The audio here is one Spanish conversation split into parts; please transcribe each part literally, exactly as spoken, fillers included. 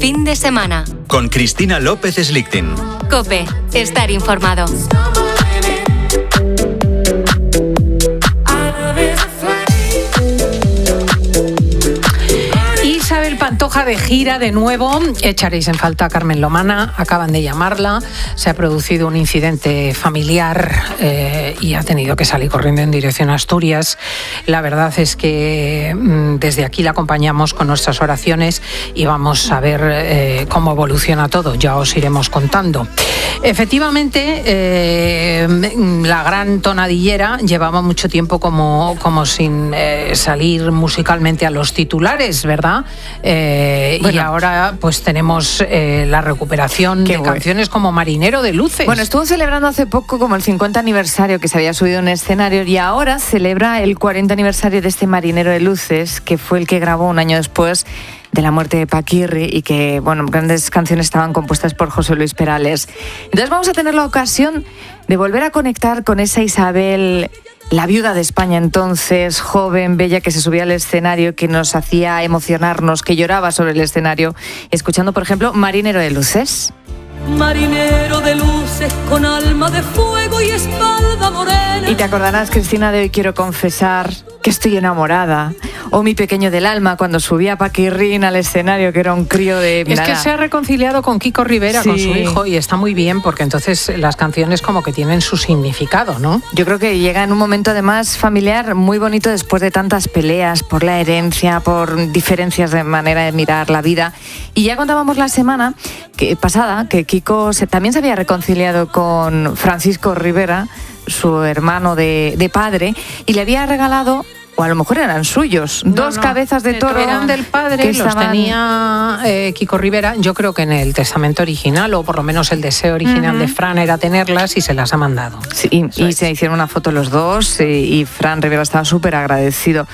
fin de semana. Con Cristina López Slichting. COPE. Estar informado. Pantoja de gira de nuevo, echaréis en falta a Carmen Lomana, acaban de llamarla, se ha producido un incidente familiar eh, y ha tenido que salir corriendo en dirección a Asturias. La verdad es que mm, desde aquí la acompañamos con nuestras oraciones y vamos a ver eh, cómo evoluciona todo, ya os iremos contando. Efectivamente, eh, la gran tonadillera llevaba mucho tiempo como, como sin eh, salir musicalmente a los titulares, ¿verdad? Eh, bueno, y ahora pues tenemos eh, la recuperación de bueno. canciones como Marinero de Luces. Bueno, estuvo celebrando hace poco como el cincuenta aniversario que se había subido en escenario y ahora celebra el cuarenta aniversario de este Marinero de Luces, que fue el que grabó un año después de la muerte de Paquirri y que, bueno, grandes canciones estaban compuestas por José Luis Perales. Entonces vamos a tener la ocasión de volver a conectar con esa Isabel, la viuda de España entonces, joven, bella, que se subía al escenario, que nos hacía emocionarnos, que lloraba sobre el escenario, escuchando, por ejemplo, Marinero de Luces. Marinero de luces con alma de fuego y espalda morena. Y te acordarás, Cristina, de Hoy quiero confesar que estoy enamorada. O Mi pequeño del alma, cuando subía Paquirrín al escenario, que era un crío de... Es que se ha reconciliado con Kiko Rivera, sí, con su hijo, y está muy bien, porque entonces las canciones como que tienen su significado, ¿no? Yo creo que llega en un momento además familiar muy bonito después de tantas peleas por la herencia, por diferencias de manera de mirar la vida. Y ya contábamos la semana que, pasada que Kiko se, también se había reconciliado con Francisco Rivera, su hermano de, de padre, y le había regalado, o a lo mejor eran suyos, no, dos no, cabezas de toro. Eran del padre, que los estaban... tenía eh, Kiko Rivera. Yo creo que en el testamento original, o por lo menos el deseo original uh-huh. de Fran era tenerlas y se las ha mandado. Sí, y, y se hicieron una foto los dos y, y Fran Rivera estaba súper agradecido.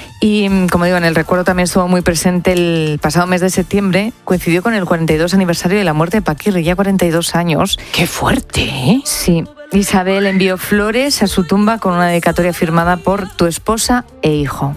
Y como digo, en el recuerdo también estuvo muy presente el pasado mes de septiembre, coincidió con el cuarenta y dos aniversario de la muerte de Paquirri, ya cuarenta y dos años. ¡Qué fuerte! ¿eh? Sí. Isabel envió flores a su tumba con una dedicatoria firmada por tu esposa e hijo.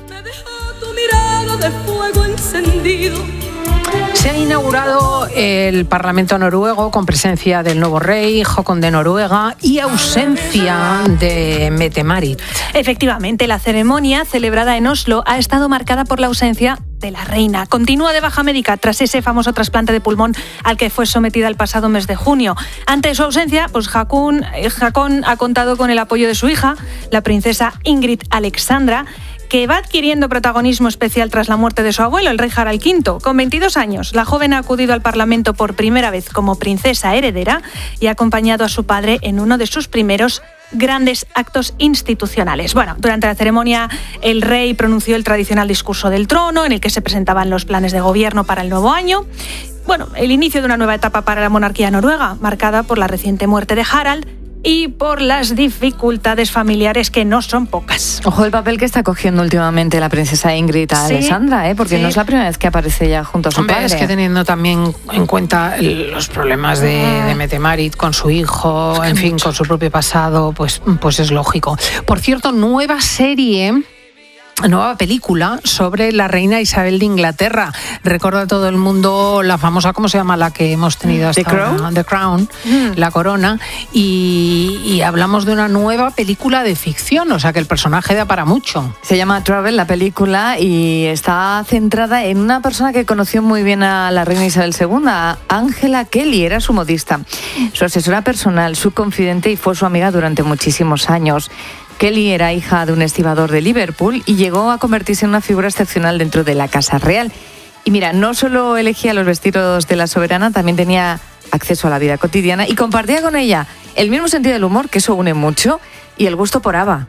Se ha inaugurado el Parlamento noruego con presencia del nuevo rey, Håkon de Noruega, y ausencia de Mette-Marit. Efectivamente, la ceremonia celebrada en Oslo ha estado marcada por la ausencia de la reina. Continúa de baja médica tras ese famoso trasplante de pulmón al que fue sometida el pasado mes de junio. Ante su ausencia, pues Håkon, Håkon ha contado con el apoyo de su hija, la princesa Ingrid Alexandra, que va adquiriendo protagonismo especial tras la muerte de su abuelo, el rey Harald quinto. Con veintidós años, la joven ha acudido al Parlamento por primera vez como princesa heredera y ha acompañado a su padre en uno de sus primeros grandes actos institucionales. Bueno, durante la ceremonia el rey pronunció el tradicional discurso del trono en el que se presentaban los planes de gobierno para el nuevo año. Bueno, el inicio de una nueva etapa para la monarquía noruega, marcada por la reciente muerte de Harald y por las dificultades familiares que no son pocas. Ojo el papel que está cogiendo últimamente la princesa Ingrid Alexandra, ¿eh? porque sí. no es la primera vez que aparece ella junto a su Hombre, padre. Es que teniendo también en cuenta los problemas de, de Mette-Marit con su hijo, es que en fin, mucho. con su propio pasado, pues, pues es lógico. Por cierto, nueva serie... nueva película sobre la reina Isabel de Inglaterra. Recuerda a todo el mundo la famosa, ¿cómo se llama? La que hemos tenido hasta The Crown, ahora? The Crown, mm. la corona. Y, y hablamos de una nueva película de ficción, o sea que el personaje da para mucho. Se llama Travel, la película, y está centrada en una persona que conoció muy bien a la reina Isabel segunda, Angela Kelly, era su modista, su asesora personal, su confidente y fue su amiga durante muchísimos años. Kelly era hija de un estibador de Liverpool y llegó a convertirse en una figura excepcional dentro de la Casa Real. Y mira, no solo elegía los vestidos de la soberana, también tenía acceso a la vida cotidiana y compartía con ella el mismo sentido del humor, que eso une mucho, y el gusto por ABBA.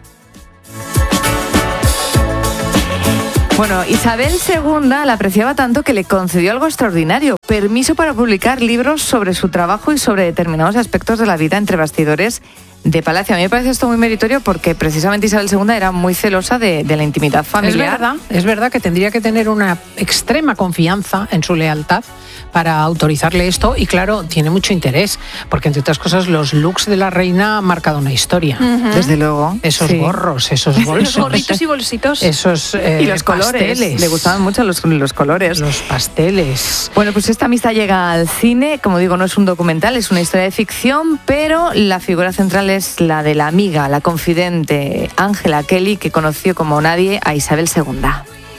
Bueno, Isabel segunda la apreciaba tanto que le concedió algo extraordinario, permiso para publicar libros sobre su trabajo y sobre determinados aspectos de la vida entre bastidores de Palacio. A mí me parece esto muy meritorio porque precisamente Isabel segunda era muy celosa de, de la intimidad familiar. Es verdad, es verdad que tendría que tener una extrema confianza en su lealtad para autorizarle esto y claro, tiene mucho interés porque entre otras cosas los looks de la reina han marcado una historia. Uh-huh. Desde luego. Esos sí. gorros, esos bolsos. Los gorritos y bolsitos. Esos eh, y los colores. Pasteles. Le gustaban mucho los, los colores. Los pasteles. Bueno, pues esta amistad llega al cine. Como digo, no es un documental, es una historia de ficción, pero la figura central es la de la amiga, la confidente Angela Kelly, que conoció como nadie a Isabel segunda.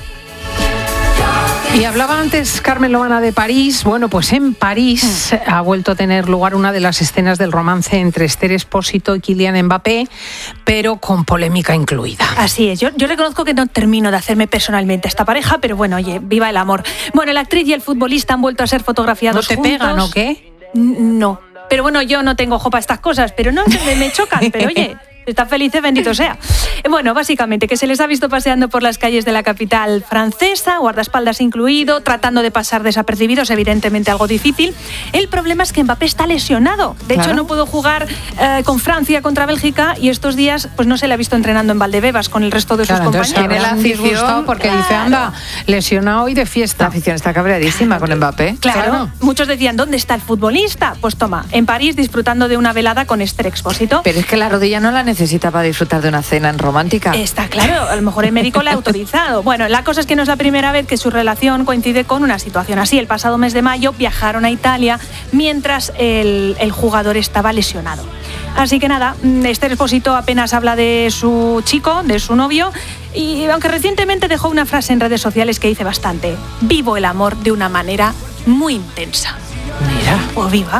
Y hablaba antes Carmen Lomana de París. Bueno, pues en París mm. ha vuelto a tener lugar una de las escenas del romance entre Esther Expósito y Kylian Mbappé, pero con polémica incluida. Así es, yo, yo reconozco que no termino de hacerme personalmente a esta pareja, pero bueno, oye, viva el amor. Bueno, la actriz y el futbolista han vuelto a ser fotografiados ¿No te juntos. pegan o qué? No, pero bueno, yo no tengo ojo para estas cosas, pero no, me, me chocan, pero oye... Están felices, bendito sea. Bueno, básicamente que se les ha visto paseando por las calles de la capital francesa, guardaespaldas incluido, tratando de pasar desapercibidos, evidentemente algo difícil. El problema es que Mbappé está lesionado. De claro. hecho, no pudo jugar eh, con Francia contra Bélgica y estos días pues no se le ha visto entrenando en Valdebebas con el resto de sus claro, compañeros. Tiene la afición porque claro. dice, anda, lesionado y de fiesta. La afición está cabreadísima con Mbappé. Claro. claro. Muchos decían, ¿dónde está el futbolista? Pues toma, en París disfrutando de una velada con Esther Expósito. Pero es que la rodilla no la necesita. necesita para disfrutar de una cena en romántica. Está claro, a lo mejor el médico la ha autorizado. Bueno, la cosa es que no es la primera vez que su relación coincide con una situación así. El pasado mes de mayo viajaron a Italia mientras el, el jugador estaba lesionado. Así que nada, Esther Expósito apenas habla de su chico, de su novio, y aunque recientemente dejó una frase en redes sociales que dice bastante: vivo el amor de una manera muy intensa. Mira. O viva.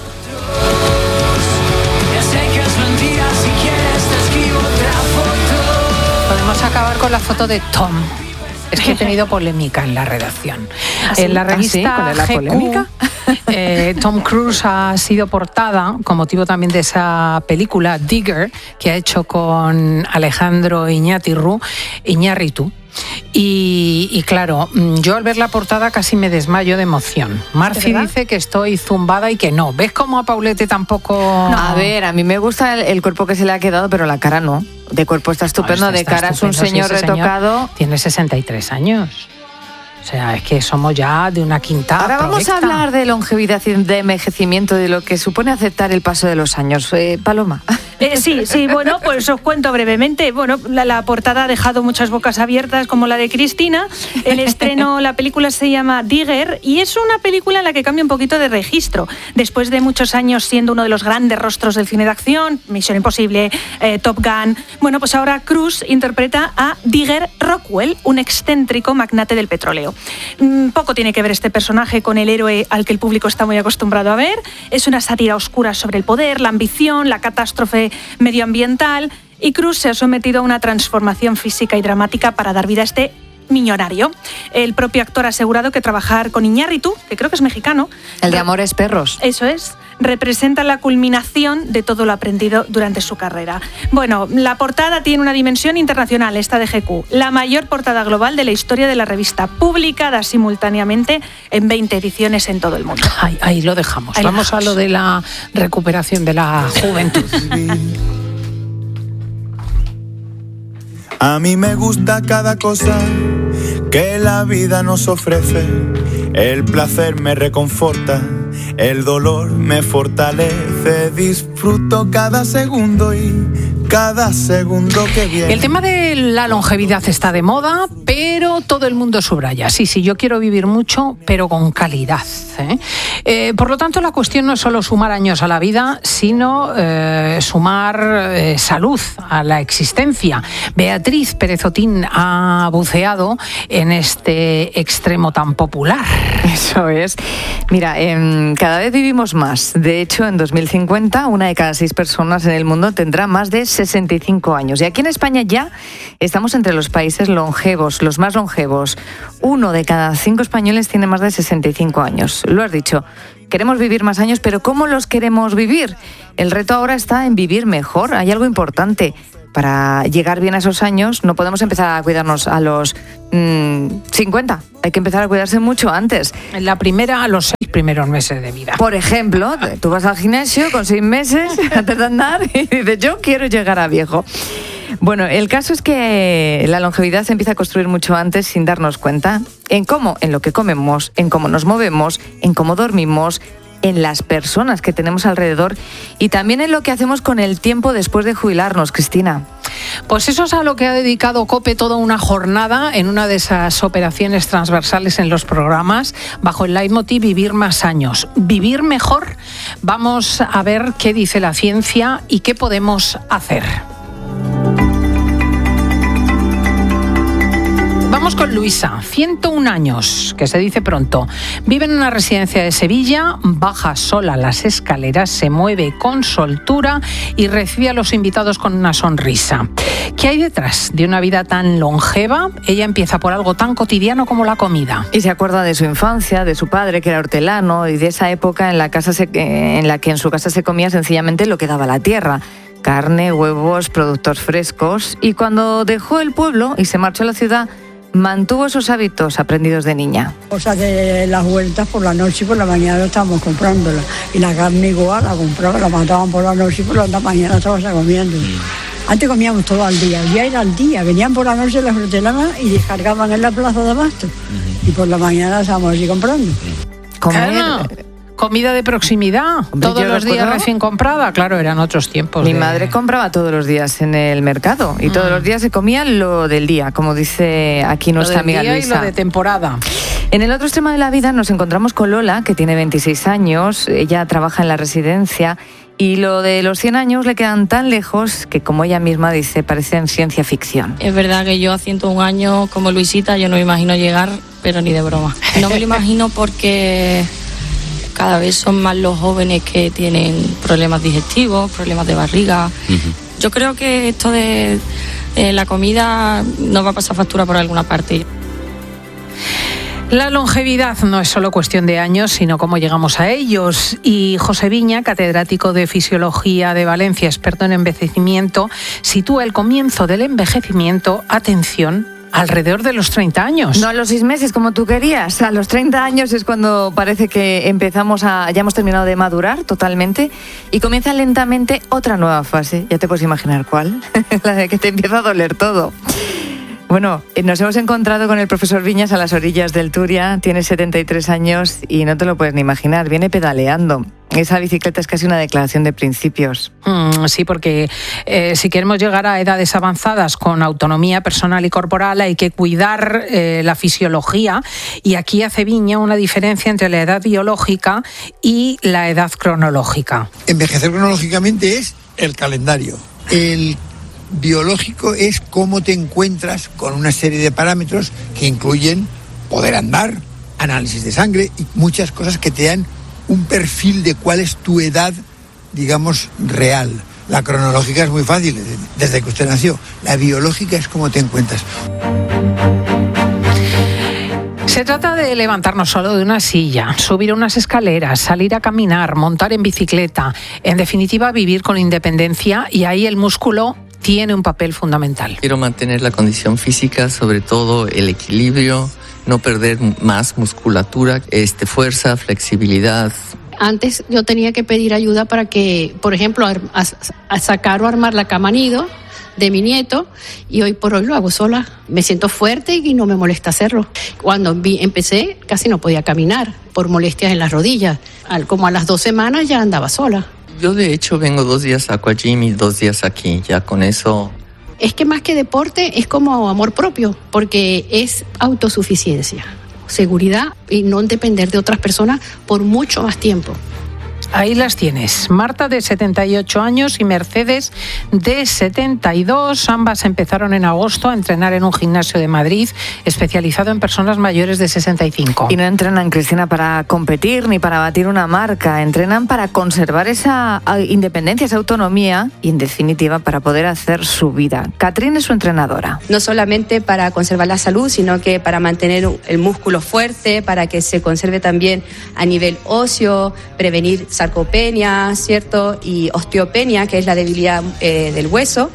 Podemos acabar con la foto de Tom. Es que he tenido polémica en la redacción. ¿Ah, sí? En la revista ¿Ah, sí? ¿Cuál es la G Q, polémica? Eh, Tom Cruise ha sido portada con motivo también de esa película Digger que ha hecho con Alejandro Iñárritu. Iñárritu. Y, y claro, yo al ver la portada casi me desmayo de emoción. Marci dice que estoy zumbada y que no. ¿Ves cómo a Paulete tampoco...? No. A ver, a mí me gusta el, el cuerpo que se le ha quedado, pero la cara no. De cuerpo está estupendo, no, está, de cara está es un señor sí, retocado. Señor tiene sesenta y tres años. O sea, es que somos ya de una quinta. Ahora vamos proyecta. a hablar de longevidad y de envejecimiento, de lo que supone aceptar el paso de los años. Eh, Paloma. Eh, sí, sí, bueno, pues os cuento brevemente. Bueno, la, la portada ha dejado muchas bocas abiertas, como la de Cristina. El estreno, la película se llama Digger y es una película en la que cambia un poquito de registro. Después de muchos años siendo uno de los grandes rostros del cine de acción, Misión Imposible, eh, Top Gun, bueno, pues ahora Cruise interpreta a Digger Rockwell, un excéntrico magnate del petróleo. Poco tiene que ver este personaje con el héroe al que el público está muy acostumbrado a ver. Es una sátira oscura sobre el poder, la ambición, la catástrofe medioambiental, y Cruise se ha sometido a una transformación física y dramática para dar vida a este millonario. El propio actor ha asegurado que trabajar con Iñárritu, que creo que es mexicano... El de Amores Perros. Eso es. Representa la culminación de todo lo aprendido durante su carrera. Bueno, la portada tiene una dimensión internacional, esta de G Q. La mayor portada global de la historia de la revista, publicada simultáneamente en veinte ediciones en todo el mundo. Ahí, ahí lo dejamos. Ahí Vamos dejamos. a lo de la recuperación de la juventud. A mí me gusta cada cosa que la vida nos ofrece. El placer me reconforta, el dolor me fortalece. Disfruto cada segundo y cada segundo que viene. El tema de la longevidad está de moda, pero todo el mundo subraya. Sí, sí, yo quiero vivir mucho, pero con calidad. ¿eh? Eh, por lo tanto, la cuestión no es solo sumar años a la vida, sino eh, sumar eh, salud a la existencia. Beatriz Pérez Otín ha buceado en este extremo tan popular. Eso es. Mira, eh, cada vez vivimos más. De hecho, en dos mil cincuenta, una de cada seis personas en el mundo tendrá más de sesenta y cinco años. Y aquí en España ya estamos entre los países longevos, los más longevos. Uno de cada cinco españoles tiene más de sesenta y cinco años. Lo has dicho. Queremos vivir más años, pero ¿cómo los queremos vivir? El reto ahora está en vivir mejor. Hay algo importante: para llegar bien a esos años no podemos empezar a cuidarnos a los mmm, cincuenta. Hay que empezar a cuidarse mucho antes. En la primera, a los seis primeros meses de vida. Por ejemplo, tú vas al gimnasio con seis meses antes de andar y dices, yo quiero llegar a viejo. Bueno, el caso es que la longevidad se empieza a construir mucho antes sin darnos cuenta. ¿En cómo? En lo que comemos, en cómo nos movemos, en cómo dormimos, en las personas que tenemos alrededor y también en lo que hacemos con el tiempo después de jubilarnos, Cristina. Pues eso es a lo que ha dedicado COPE toda una jornada en una de esas operaciones transversales en los programas, bajo el leitmotiv Vivir más años. Vivir mejor. Vamos a ver qué dice la ciencia y qué podemos hacer. Vamos con Luisa, ciento un años, que se dice pronto. Vive en una residencia de Sevilla, baja sola las escaleras, se mueve con soltura y recibe a los invitados con una sonrisa. ¿Qué hay detrás de una vida tan longeva? Ella empieza por algo tan cotidiano como la comida. Y se acuerda de su infancia, de su padre, que era hortelano, y de esa época en la, casa se, en la que en su casa se comía sencillamente lo que daba la tierra. Carne, huevos, productos frescos. Y cuando dejó el pueblo y se marchó a la ciudad, mantuvo esos hábitos aprendidos de niña. O sea que las vueltas por la noche y por la mañana estábamos comprándola. Y la carne igual, la compraba, la mataban por la noche y por la mañana estábamos comiendo. Antes comíamos todo al día, ya era al día. Venían por la noche las hortelanas y descargaban en la plaza de abasto. Uh-huh. Y por la mañana estábamos allí comprando. Comer... Comida de proximidad, Hombre, todos los días recién comprada, claro, eran otros tiempos. Mi de... madre compraba todos los días en el mercado y mm. todos los días se comía lo del día, como dice aquí nuestra lo del amiga día Luisa. Y lo de temporada. En el otro extremo de la vida nos encontramos con Lola, que tiene veintiséis años, ella trabaja en la residencia y lo de los cien años le quedan tan lejos que, como ella misma dice, parecen ciencia ficción. Es verdad que yo a ciento un años, como Luisita, yo no me imagino llegar, pero ni de broma. No me lo imagino porque... Cada vez son más los jóvenes que tienen problemas digestivos, problemas de barriga. Uh-huh. Yo creo que esto de eh, la comida nos va a pasar factura por alguna parte. La longevidad no es solo cuestión de años, sino cómo llegamos a ellos. Y José Viña, catedrático de Fisiología de Valencia, experto en envejecimiento, sitúa el comienzo del envejecimiento, atención, alrededor de los treinta años. No a los seis meses como tú querías. A los treinta años es cuando parece que empezamos a... Ya hemos terminado de madurar totalmente y comienza lentamente otra nueva fase. Ya te puedes imaginar cuál. La de que te empieza a doler todo. Bueno, nos hemos encontrado con el profesor Viñas a las orillas del Turia. Tiene setenta y tres años y no te lo puedes ni imaginar. Viene pedaleando. Esa bicicleta es casi una declaración de principios. Mm, sí, porque eh, si queremos llegar a edades avanzadas con autonomía personal y corporal hay que cuidar eh, la fisiología, y aquí hace Viña una diferencia entre la edad biológica y la edad cronológica. Envejecer cronológicamente es el calendario. El biológico es cómo te encuentras con una serie de parámetros que incluyen poder andar, análisis de sangre y muchas cosas que te dan un perfil de cuál es tu edad, digamos, real. La cronológica es muy fácil, desde que usted nació. La biológica es cómo te encuentras. Se trata de levantarnos solo de una silla, subir unas escaleras, salir a caminar, montar en bicicleta. En definitiva, vivir con independencia, y ahí el músculo tiene un papel fundamental. Quiero mantener la condición física, sobre todo el equilibrio, no perder más musculatura, este, fuerza, flexibilidad. Antes yo tenía que pedir ayuda para que, por ejemplo, a, a, a sacar o armar la cama nido de mi nieto, y hoy por hoy lo hago sola. Me siento fuerte y no me molesta hacerlo. Cuando vi, empecé casi no podía caminar por molestias en las rodillas. Al, como a las dos semanas ya andaba sola. Yo de hecho vengo dos días a Aquagym y dos días aquí, ya con eso... Es que más que deporte es como amor propio, porque es autosuficiencia, seguridad y no depender de otras personas por mucho más tiempo. Ahí las tienes, Marta de setenta y ocho años y Mercedes de setenta y dos. Ambas empezaron en agosto a entrenar en un gimnasio de Madrid especializado en personas mayores de sesenta y cinco. Y no entrenan, Cristina, para competir ni para batir una marca, entrenan para conservar esa independencia, esa autonomía y, en definitiva, para poder hacer su vida. Catrín es su entrenadora. No solamente para conservar la salud, sino que para mantener el músculo fuerte, para que se conserve también a nivel óseo, prevenir sarcopenia, ¿cierto? Y osteopenia, que es la debilidad eh, del hueso.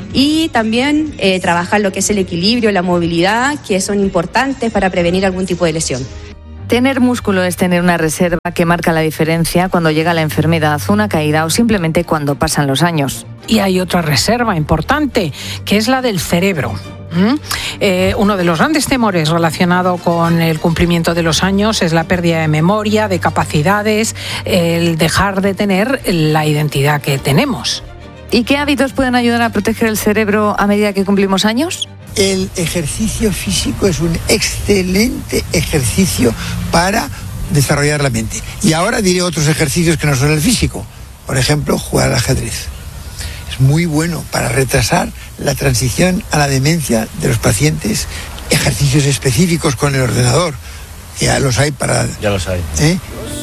Y también eh, trabajar lo que es el equilibrio, la movilidad, que son importantes para prevenir algún tipo de lesión. Tener músculo es tener una reserva que marca la diferencia cuando llega la enfermedad, una caída o simplemente cuando pasan los años. Y hay otra reserva importante, que es la del cerebro. ¿Mm? Eh, uno de los grandes temores relacionado con el cumplimiento de los años es la pérdida de memoria, de capacidades, el dejar de tener la identidad que tenemos. ¿Y qué hábitos pueden ayudar a proteger el cerebro a medida que cumplimos años? El ejercicio físico es un excelente ejercicio para desarrollar la mente. Y ahora diré otros ejercicios que no son el físico. Por ejemplo, jugar al ajedrez. Es muy bueno para retrasar la transición a la demencia de los pacientes. Ejercicios específicos con el ordenador. Ya los hay para... Ya los hay. ¿Eh?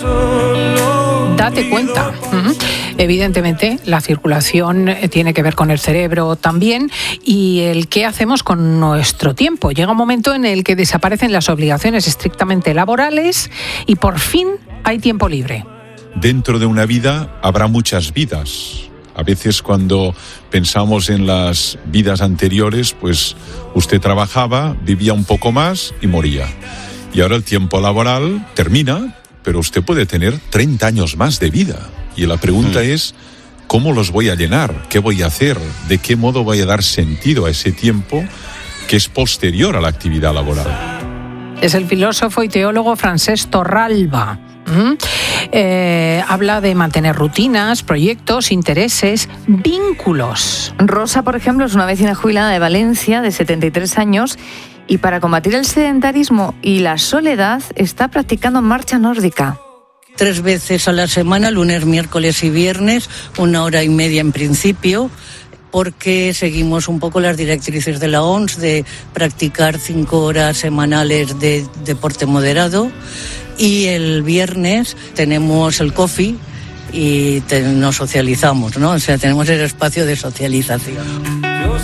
Date cuenta. Uh-huh. Evidentemente, la circulación tiene que ver con el cerebro también y el qué hacemos con nuestro tiempo. Llega un momento en el que desaparecen las obligaciones estrictamente laborales y por fin hay tiempo libre. Dentro de una vida habrá muchas vidas. A veces cuando pensamos en las vidas anteriores, pues usted trabajaba, vivía un poco más y moría. Y ahora el tiempo laboral termina, pero usted puede tener treinta años más de vida. Y la pregunta mm. es, ¿cómo los voy a llenar? ¿Qué voy a hacer? ¿De qué modo voy a dar sentido a ese tiempo que es posterior a la actividad laboral? Es el filósofo y teólogo Francesc Torralba. ¿Mm? Eh, habla de mantener rutinas, proyectos, intereses, vínculos. Rosa, por ejemplo, es una vecina jubilada de Valencia de setenta y tres años y para combatir el sedentarismo y la soledad está practicando marcha nórdica. Tres veces a la semana, lunes, miércoles y viernes, una hora y media en principio, porque seguimos un poco las directrices de la O M S de practicar cinco horas semanales de deporte moderado. Y el viernes tenemos el coffee y te, nos socializamos, ¿no? O sea, tenemos ese espacio de socialización.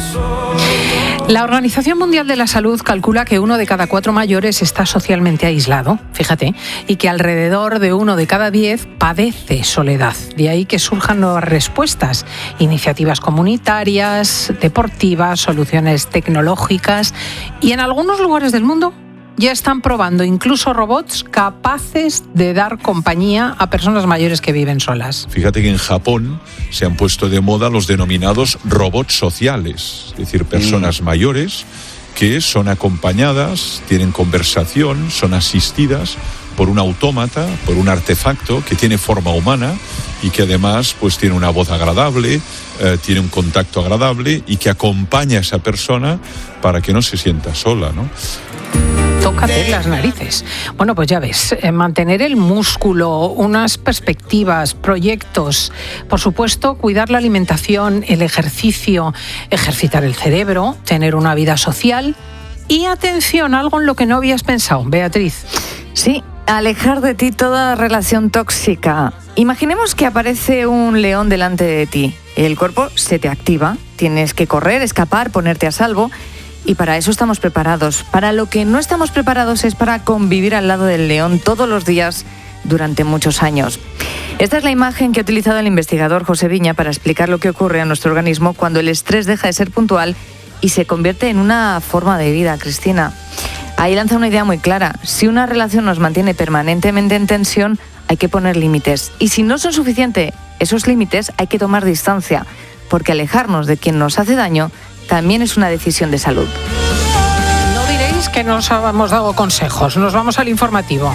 La Organización Mundial de la Salud calcula que uno de cada cuatro mayores está socialmente aislado, fíjate, y que alrededor de uno de cada diez padece soledad. De ahí que surjan nuevas respuestas, iniciativas comunitarias, deportivas, soluciones tecnológicas y en algunos lugares del mundo ya están probando incluso robots capaces de dar compañía a personas mayores que viven solas. Fíjate que en Japón se han puesto de moda los denominados robots sociales, es decir, personas mm. mayores que son acompañadas, tienen conversación, son asistidas por un autómata, por un artefacto que tiene forma humana y que además pues tiene una voz agradable, eh, tiene un contacto agradable y que acompaña a esa persona para que no se sienta sola, ¿no? Tócate las narices. Bueno, pues ya ves, eh, mantener el músculo, unas perspectivas, proyectos, por supuesto, cuidar la alimentación, el ejercicio, ejercitar el cerebro, tener una vida social y, atención, algo en lo que no habías pensado, Beatriz. Sí, alejar de ti toda relación tóxica. Imaginemos que aparece un león delante de ti. El cuerpo se te activa, tienes que correr, escapar, ponerte a salvo. Y para eso estamos preparados. Para lo que no estamos preparados es para convivir al lado del león todos los días durante muchos años. Esta es la imagen que ha utilizado el investigador José Viña para explicar lo que ocurre a nuestro organismo cuando el estrés deja de ser puntual y se convierte en una forma de vida, Cristina. Ahí lanza una idea muy clara. Si una relación nos mantiene permanentemente en tensión, hay que poner límites. Y si no son suficientes esos límites, hay que tomar distancia, porque alejarnos de quien nos hace daño también es una decisión de salud. No diréis que nos hemos dado consejos. Nos vamos al informativo.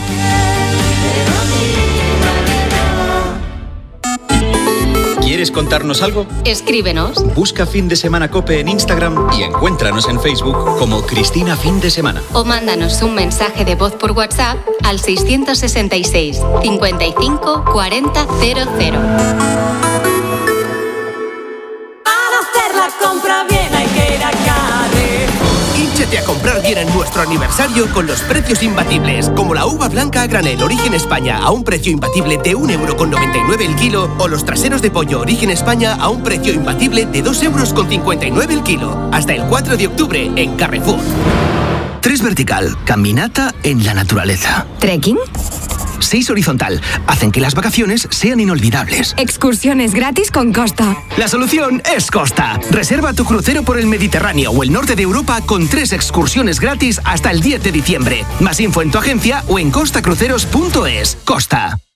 ¿Quieres contarnos algo? Escríbenos. Busca Fin de Semana COPE en Instagram y encuéntranos en Facebook como Cristina Fin de Semana. O mándanos un mensaje de voz por WhatsApp al seiscientos sesenta y seis, cincuenta y cinco, cuarenta, cero cero. Compra bien, hay que ir a Carrefour. Hínchate a comprar bien en nuestro aniversario con los precios imbatibles, como la uva blanca a granel Origen España a un precio imbatible de un euro con noventa y nueve el kilo, o los traseros de pollo Origen España a un precio imbatible de dos euros con cincuenta y nueve el kilo. Hasta el cuatro de octubre en Carrefour. Tres Vertical, caminata en la naturaleza. ¿Trekking? Sí. seis horizontal. Hacen que las vacaciones sean inolvidables. Excursiones gratis con Costa. La solución es Costa. Reserva tu crucero por el Mediterráneo o el norte de Europa con tres excursiones gratis hasta el diez de diciembre. Más info en tu agencia o en costacruceros punto es. Costa.